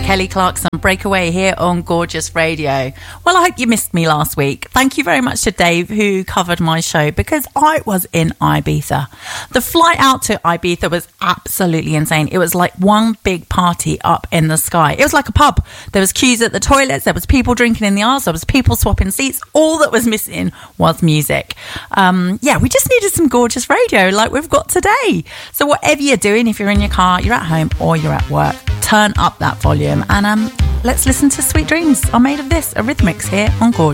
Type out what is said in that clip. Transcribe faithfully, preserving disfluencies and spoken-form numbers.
Kelly Clarkson, Breakaway here on Gorgeous Radio. Well, I hope you missed me last week. Thank you very much to Dave who covered my show because I was in Ibiza. The flight out to Ibiza was absolutely insane. It was like one big party up in the sky. It was like a pub. There was queues at the toilets, there was people drinking in the aisles, there was people swapping seats. All that was missing was music. Um, yeah, we just needed some gorgeous radio like we've got today. So whatever you're doing, if you're in your car, you're at home or you're at work, turn up that volume and um, let's listen to Sweet Dreams Are Made of This, Eurythmics here on Gorgeous.